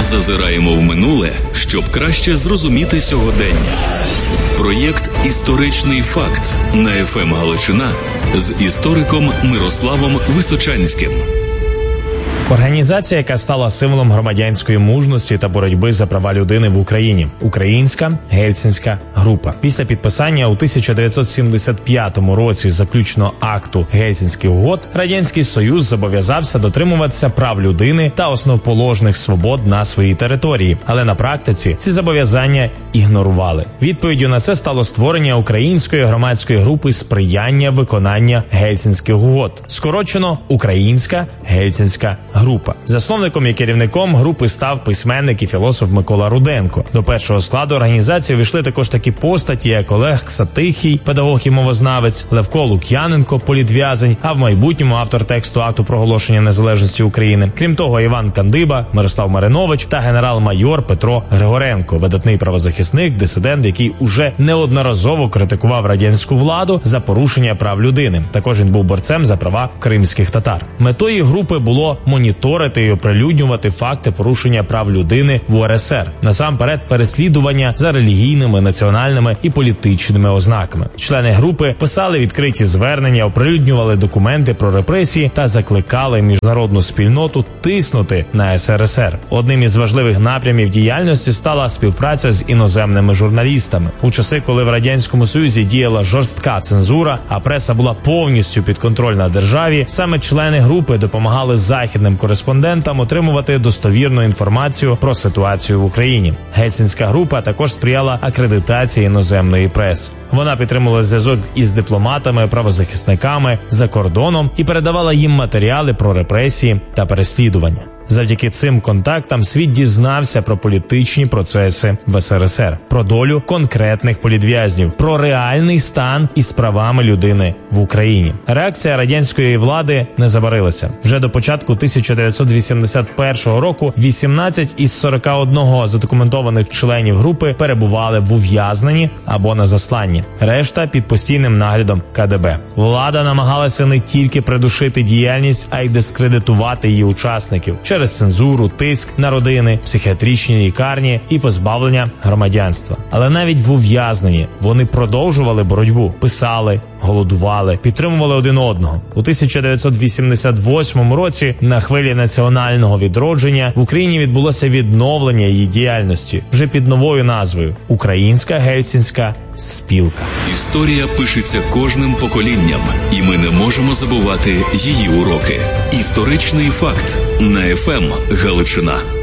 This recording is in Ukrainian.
Зазираємо в минуле, щоб краще зрозуміти сьогодення. Проєкт «Історичний факт» на ФМ Галичина з істориком Мирославом Височанським. Організація, яка стала символом громадянської мужності та боротьби за права людини в Україні – Українська Гельсінська група. Після підписання у 1975 році заключного акту Гельсінських угод Радянський Союз зобов'язався дотримуватися прав людини та основоположних свобод на своїй території, але на практиці ці зобов'язання ігнорували. Відповіддю на це стало створення Української громадської групи сприяння виконання Гельсінських угод, скорочено Українська Гельсінська група. Засновником і керівником групи став письменник і філософ Микола Руденко. До першого складу організації війшли також такі постаті, як Олег Ксатихій, педагог і мовознавець, Левко Лук'яненко, політв'язень, а в майбутньому автор тексту акту проголошення незалежності України. Крім того, Іван Кандиба, Мирослав Маринович та генерал-майор Петро Григоренко, видатний правозахисник, дисидент, який уже неодноразово критикував радянську владу за порушення прав людини. Також він був борцем за права кримських татар. Метою групи було моніторити і оприлюднювати факти порушення прав людини в УРСР. Насамперед, переслідування за релігійними, національними і політичними ознаками. Члени групи писали відкриті звернення, оприлюднювали документи про репресії та закликали міжнародну спільноту тиснути на СРСР. Одним із важливих напрямів діяльності стала співпраця з іноземними журналістами. У часи, коли в Радянському Союзі діяла жорстка цензура, а преса була повністю підконтрольна державі, саме члени групи допомагали західним кореспондентам отримувати достовірну інформацію про ситуацію в Україні. Гельсінська група також сприяла акредитації іноземної преси. Вона підтримувала зв'язок із дипломатами, правозахисниками за кордоном і передавала їм матеріали про репресії та переслідування. Завдяки цим контактам світ дізнався про політичні процеси в СРСР, про долю конкретних політв'язнів, про реальний стан із правами людини в Україні. Реакція радянської влади не забарилася. Вже до початку 1981 року 18 із 41 задокументованих членів групи перебували в ув'язненні або на засланні. Решта під постійним наглядом КДБ. Влада намагалася не тільки придушити діяльність, а й дискредитувати її учасників через цензуру, тиск на родини, психіатричні лікарні і позбавлення громадянства. Але навіть в ув'язненні вони продовжували боротьбу, писали, голодували, підтримували один одного. У 1988 році на хвилі національного відродження в Україні відбулося відновлення її діяльності, вже під новою назвою – Українська Гельсінська спілка. Історія пишеться кожним поколінням, і ми не можемо забувати її уроки. Історичний факт на ФМ Галичина.